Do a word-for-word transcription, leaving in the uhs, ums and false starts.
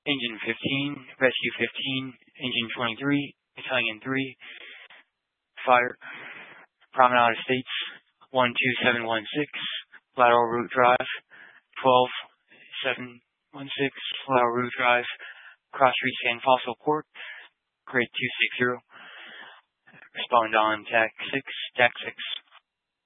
Engine fifteen, Rescue fifteen, Engine twenty-three, Battalion three, Fire, Promenade Estates, one two seven one six, Lateral Route Drive, twelve seven one six, Lateral Route Drive, Cross Street San Fossil Court, grade two six zero. Respond on TAC six, TAC six.